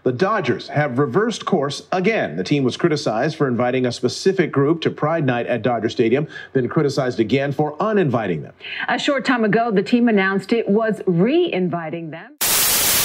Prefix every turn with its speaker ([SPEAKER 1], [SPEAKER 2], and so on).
[SPEAKER 1] The Dodgers have reversed course again. The team was criticized for inviting a specific group to Pride Night at Dodger Stadium, then criticized again for uninviting them.
[SPEAKER 2] A short time ago, the team announced it was re-inviting them.